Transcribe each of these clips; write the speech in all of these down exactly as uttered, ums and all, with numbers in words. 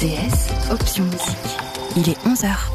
T S, option musique. Il est onze heures.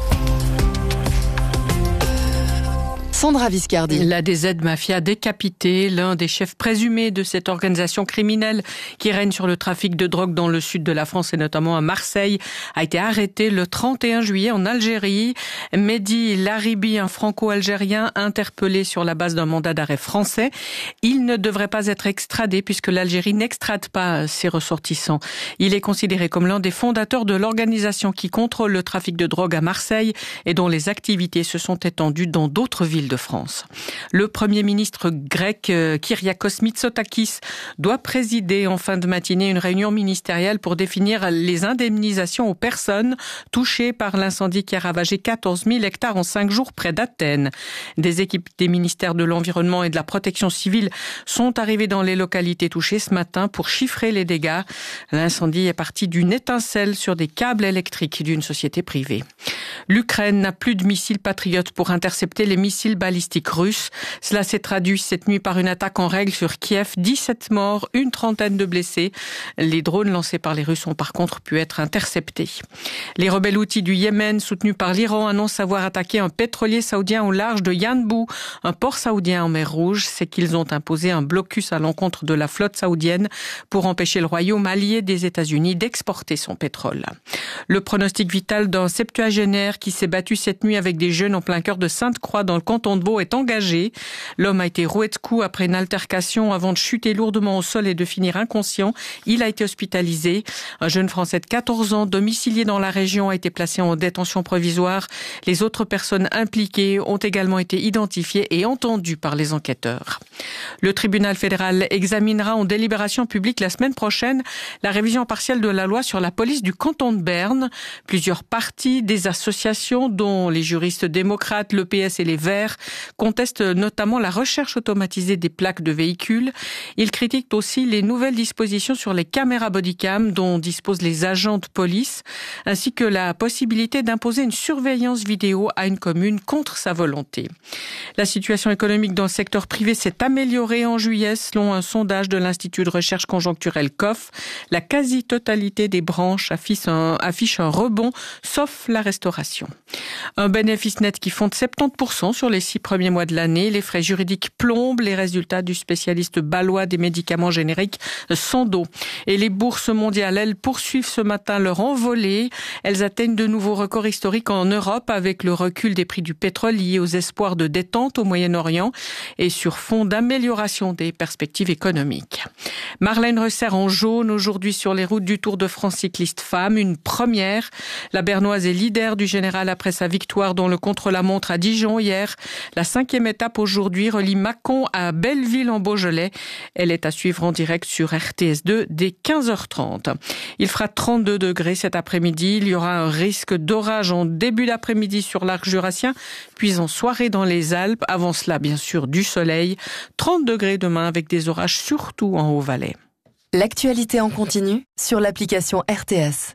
Sandra Viscardi. La D Z Mafia décapité, l'un des chefs présumés de cette organisation criminelle qui règne sur le trafic de drogue dans le sud de la France et notamment à Marseille, a été arrêté le trente et un juillet en Algérie. Mehdi Laribi, un franco-algérien interpellé sur la base d'un mandat d'arrêt français. Il ne devrait pas être extradé puisque l'Algérie n'extrade pas ses ressortissants. Il est considéré comme l'un des fondateurs de l'organisation qui contrôle le trafic de drogue à Marseille et dont les activités se sont étendues dans d'autres villes de France. Le Premier ministre grec Kyriakos Mitsotakis doit présider en fin de matinée une réunion ministérielle pour définir les indemnisations aux personnes touchées par l'incendie qui a ravagé quatorze mille hectares en cinq jours près d'Athènes. Des équipes des ministères de l'Environnement et de la Protection civile sont arrivées dans les localités touchées ce matin pour chiffrer les dégâts. L'incendie est parti d'une étincelle sur des câbles électriques d'une société privée. L'Ukraine n'a plus de missiles patriotes pour intercepter les missiles balistiques russes. Cela s'est traduit cette nuit par une attaque en règle sur Kiev. dix-sept morts, une trentaine de blessés. Les drones lancés par les Russes ont par contre pu être interceptés. Les rebelles houthis du Yémen, soutenus par l'Iran, annoncent avoir attaqué un pétrolier saoudien au large de Yanbu, un port saoudien en mer Rouge. C'est qu'ils ont imposé un blocus à l'encontre de la flotte saoudienne pour empêcher le royaume allié des États-Unis d'exporter son pétrole. Le pronostic vital d'un septuagénaire qui s'est battu cette nuit avec des jeunes en plein cœur de Sainte-Croix dans le canton de Vaud est engagé. L'homme a été roué de coups après une altercation avant de chuter lourdement au sol et de finir inconscient. Il a été hospitalisé. Un jeune Français de quatorze ans, domicilié dans la région, a été placé en détention provisoire. Les autres personnes impliquées ont également été identifiées et entendues par les enquêteurs. Le tribunal fédéral examinera en délibération publique la semaine prochaine la révision partielle de la loi sur la police du canton de Berne. Plusieurs partis, des associations, dont les juristes démocrates, le P S et les Verts, contestent notamment la recherche automatisée des plaques de véhicules. Ils critiquent aussi les nouvelles dispositions sur les caméras bodycam dont disposent les agents de police, ainsi que la possibilité d'imposer une surveillance vidéo à une commune contre sa volonté. La situation économique dans le secteur privé s'est améliorée en juillet selon un sondage de l'Institut de recherche conjoncturelle C O F. La quasi-totalité des branches affiche un, affiche un rebond, sauf la restauration. Un bénéfice net qui fonde soixante-dix pour cent sur les six premiers mois de l'année. Les frais juridiques plombent les résultats du spécialiste bâlois des médicaments génériques Sandoz. Et les bourses mondiales, elles, poursuivent ce matin leur envolée. Elles atteignent de nouveaux records historiques en Europe avec le recul des prix du pétrole lié aux espoirs de détente au Moyen-Orient et sur fond d'amélioration des perspectives économiques. Marlène Reusser en jaune aujourd'hui sur les routes du Tour de France cycliste femme, une première. La Bernoise est leader du général après sa victoire dans le contre-la-montre à Dijon hier. La cinquième étape aujourd'hui relie Mâcon à Belleville en Beaujolais. Elle est à suivre en direct sur R T S deux dès quinze heures trente. Il fera trente-deux degrés cet après-midi. Il y aura un risque d'orage en début d'après-midi sur l'arc jurassien, puis en soirée dans les Alpes. Avant cela, bien sûr, du soleil. trente degrés demain avec des orages surtout en Haut-Valais. L'actualité en continu sur l'application R T S.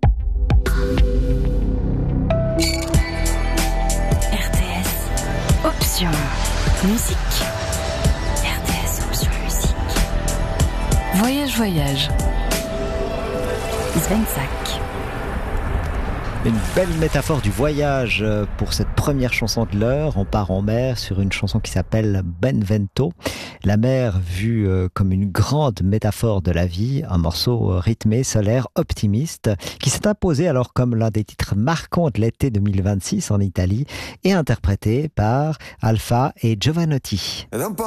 R T S, option musique. R T S, option musique. Voyage, voyage. Sven Sack. Une belle métaphore du voyage pour cette première chanson de l'heure. On part en mer sur une chanson qui s'appelle Benvento. La mer vue comme une grande métaphore de la vie, un morceau rythmé, solaire, optimiste, qui s'est imposé alors comme l'un des titres marquants de l'été deux mille vingt-six en Italie et interprété par Alpha et Giovanotti.